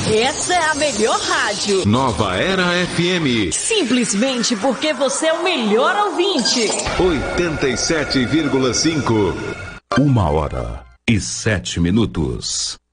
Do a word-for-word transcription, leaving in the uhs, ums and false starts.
Essa é a melhor rádio. Nova Era F M. Simplesmente porque você é o melhor ouvinte. oitenta e sete vírgula cinco. Uma hora e sete minutos.